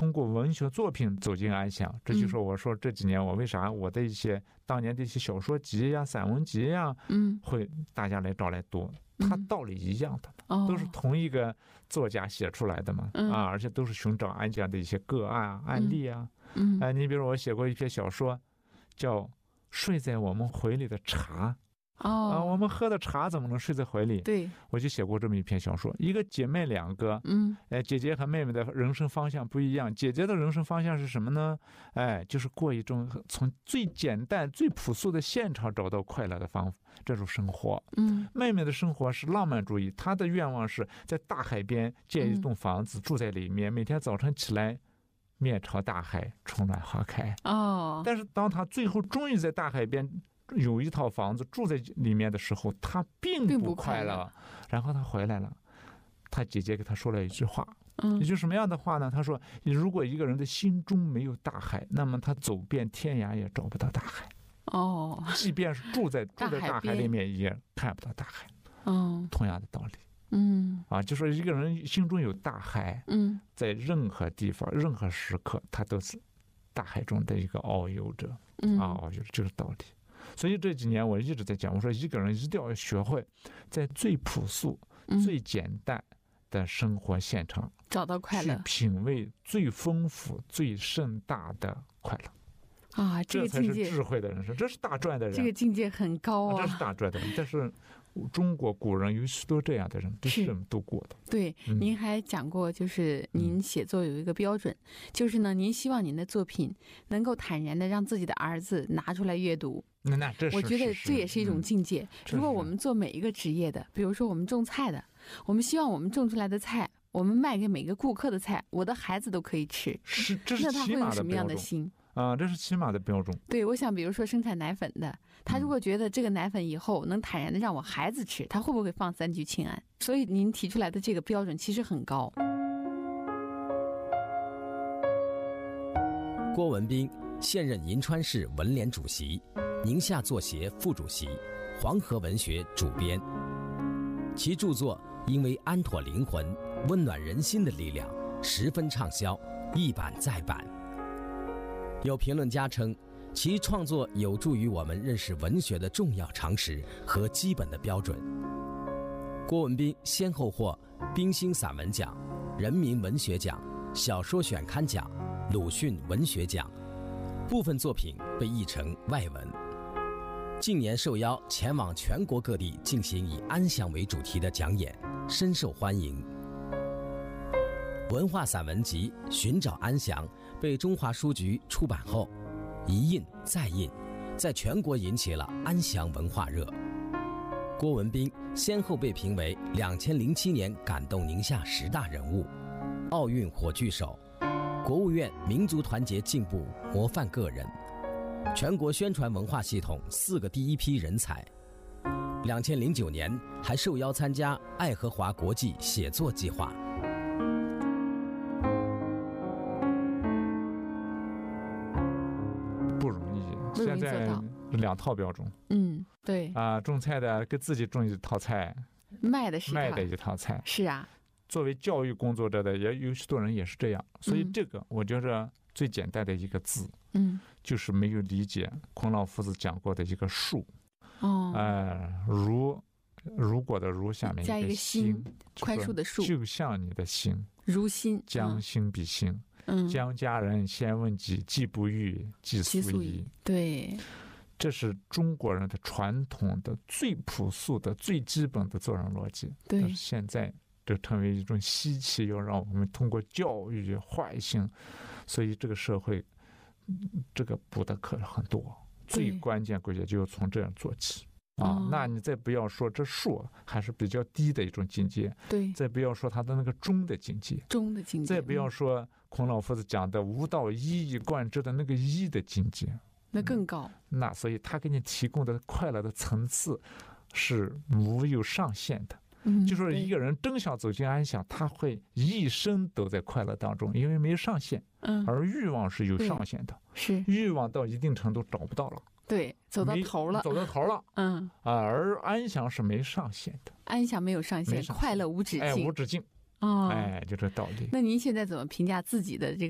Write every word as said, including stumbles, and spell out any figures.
通过文学作品走进安详。这就是我说这几年我为啥我的一些当年的一些小说集呀、散文集呀，嗯，会大家来找来读。它道理一样的，嗯、都是同一个作家写出来的嘛，嗯、啊，而且都是寻找安详的一些个案啊、案例啊。嗯，哎、啊，你比如我写过一篇小说，叫《睡在我们怀里的茶》。哦，啊，我们喝的茶怎么能睡在怀里？对，我就写过这么一篇小说。一个姐妹两个，嗯，哎，姐姐和妹妹的人生方向不一样。姐姐的人生方向是什么呢？哎，就是过一种从最简单、最朴素的现场找到快乐的方法，这种生活。嗯，妹妹的生活是浪漫主义，她的愿望是在大海边建一栋房子，嗯、住在里面，每天早晨起来。面朝大海，春暖花开。哦，但是当她最后终于在大海边有一套房子住在里面的时候，她并不快乐。然后她回来了，她姐姐给她说了一句话，嗯，也就是什么样的话呢？她说：“如果一个人的心中没有大海，那么他走遍天涯也找不到大海。哦，即便是住在住在大海里面，也看不到大海。哦，同样的道理。”嗯，啊，就说一个人心中有大海，嗯，在任何地方、任何时刻，他都是大海中的一个遨游者，嗯，啊，遨游这个道理。所以这几年我一直在讲，我说一个人一定要学会在最朴素、嗯、最简单的生活现场找到快乐， 去品味最丰富、最盛大的快乐。 啊，这个境界， 这才是智慧的人生，这是大赚的人。 这个境界很高啊， 这是大赚的人，但是中国古人有许多这样的人，这是度过的。 对、嗯，您还讲过，就是您写作有一个标准，嗯、就是呢，您希望您的作品能够坦然的让自己的儿子拿出来阅读。 那那这是， 我觉得这也是一种境界。嗯、如果我们做每一个职业的，比如说我们种菜的，我们希望我们种出来的菜，我们卖给每个顾客的菜，我的孩子都可以吃， 是这是那他会有什么样的心？ 啊，这是起码的标准。 对，我想比如说生产奶粉的，他如果觉得这个奶粉以后能坦然的让我孩子吃，他会不会放三聚氰胺？所以您提出来的这个标准其实很高。 郭文彬现任银川市文联主席，宁夏作协副主席，黄河文学主编。其著作因为安妥灵魂、温暖人心的力量，十分畅销，一版再版。有评论家称，其创作有助于我们认识文学的重要常识和基本的标准。郭文彬先后获冰心散文奖、人民文学奖、小说选刊奖、鲁迅文学奖，部分作品被译成外文。近年受邀前往全国各地进行以安详为主题的讲演，深受欢迎。文化散文集《寻找安详》被中华书局出版后，一印再印，在全国引起了安详文化热。郭文彬先后被评为两千零七年感动宁夏十大人物、奥运火炬手、国务院民族团结进步模范个人、全国宣传文化系统四个第一批人才。两千零九年还受邀参加爱荷华国际写作计划。 不容易，现在两套标准。 嗯，对啊，种菜的给自己种一套菜， 卖的是卖的一套菜。 是啊， 作为教育工作者的，也有许多人也是这样。所以这个我觉着最简单的一个字，嗯，就是没有理解孔老夫子讲过的一个术。哦，哎、呃，如如果的如下面加一个心，宽恕的恕， 就像你的心， 如心， 将心比心。嗯，将家人先问己，既不欲，既速矣。 对， 这是中国人的传统的最朴素的最基本的做人逻辑。对，但是现在这成为一种稀奇，要让我们通过教育唤醒，所以这个社会这个补的课很多。最关键关键就要从这样做起。啊、哦，那你再不要说这术还是比较低的一种境界， 对， 再不要说他的那个中的境界， 中的境界， 再不要说孔老夫子讲的无道一以贯之的那个一的境界， 那更高。 嗯、那所以他给你提供的快乐的层次是无有上限的。嗯，就说一个人真想走进安详，他会一生都在快乐当中，因为没有上限。嗯，而欲望是有上限的， 是欲望到一定程度找不到了。 对，走到头了， 走到头了，嗯啊，而安详是没上限的， 安详没有上限，快乐无止境， 哎，无止境，哦，哎，就这道理。 那您现在怎么评价自己的这个